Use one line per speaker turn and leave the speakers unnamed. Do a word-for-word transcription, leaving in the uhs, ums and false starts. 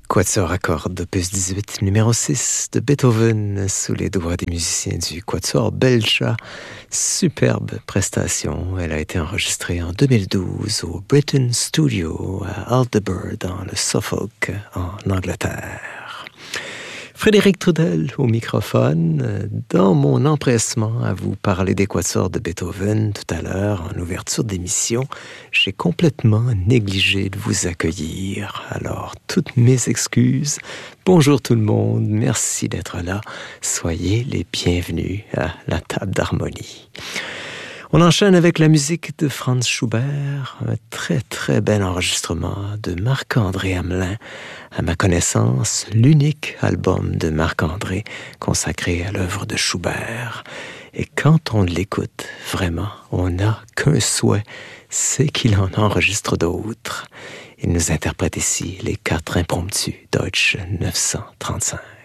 Quatuor à cordes, opus dix-huit, numéro six de Beethoven, sous les doigts des musiciens du Quatuor Belcha. Superbe prestation. Elle a été enregistrée en deux mille douze au Britten Studio à Aldeburgh, dans le Suffolk, en Angleterre. Frédéric Trudel au microphone. Dans mon empressement à vous parler des quatuors de Beethoven tout à l'heure, en ouverture d'émission, j'ai complètement négligé de vous accueillir. Alors, toutes mes excuses. Bonjour tout le monde, merci d'être là. Soyez les bienvenus à la table d'harmonie. On enchaîne avec la musique de Franz Schubert, un très très bel enregistrement de Marc-André Hamelin. À ma connaissance, l'unique album de Marc-André consacré à l'œuvre de Schubert. Et quand on l'écoute, vraiment, on n'a qu'un souhait, c'est qu'il en enregistre d'autres. Il nous interprète ici les quatre impromptus Deutsche neuf cent trente-cinq.